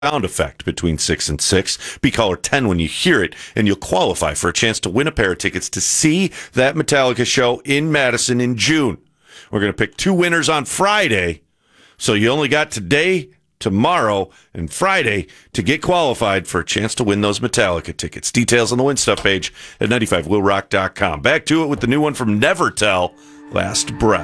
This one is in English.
sound effect between 6 and 6. Be caller 10 when you hear it, and you'll qualify for a chance to win a pair of tickets to see that Metallica show in Madison in June. We're going to pick 2 winners on Friday, so you only got today, tomorrow, and Friday to get qualified for a chance to win those Metallica tickets. Details on the Win Stuff page at 95willrock.com. Back to it with the new one from Nevertell, Last Breath.